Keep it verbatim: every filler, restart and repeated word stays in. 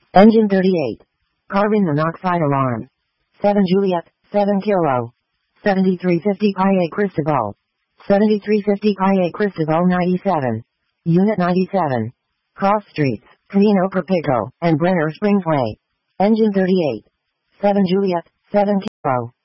Engine thirty-eight. Carbon monoxide alarm. seven Juliet, seven Kilo. seventy-three fifty I A Cristobal. seventy-three fifty I A Cristobal ninety-seven. Unit ninety-seven. Cross Streets, Camino Perpico, and Brenner Springs Way. Engine thirty-eight. seven Juliet, seven Kilo.